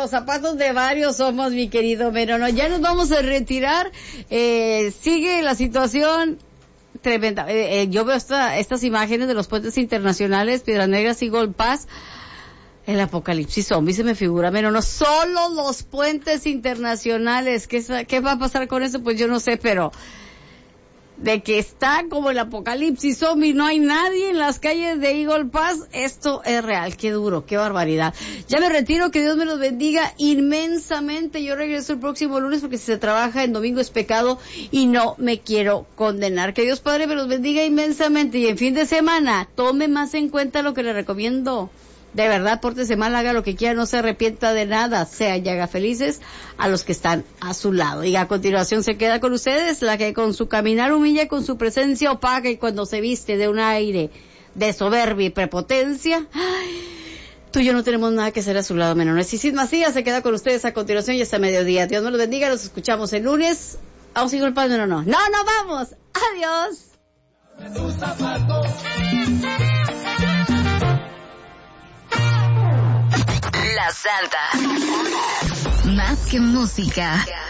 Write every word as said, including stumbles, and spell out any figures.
los zapatos de varios somos, mi querido Menono. Ya nos vamos a retirar. Eh, sigue la situación tremenda. Eh, eh, yo veo esta, estas imágenes de los puentes internacionales, Piedras Negras y Gold Pass. El apocalipsis zombie se me figura, pero no solo los puentes internacionales. ¿Qué, ¿Qué va a pasar con eso? Pues yo no sé, pero de que está como el apocalipsis zombie, no hay nadie en las calles de Eagle Pass, esto es real. Qué duro, qué barbaridad. Ya me retiro, que Dios me los bendiga inmensamente. Yo regreso el próximo lunes porque si se trabaja en domingo es pecado y no me quiero condenar. Que Dios Padre me los bendiga inmensamente y en fin de semana tome más en cuenta lo que le recomiendo. De verdad, pórtese mal, haga lo que quiera, no se arrepienta de nada, sea y haga felices a los que están a su lado. Y a continuación se queda con ustedes la que con su caminar humilla, con su presencia opaca y cuando se viste de un aire de soberbia y prepotencia. Ay, tú y yo no tenemos nada que hacer a su lado, menores. Y Sid Macías se queda con ustedes a continuación y hasta mediodía. Dios me los bendiga, nos escuchamos el lunes. Vamos a ir golpeando, no, no. No, no vamos. Adiós. La Santa. Más que música.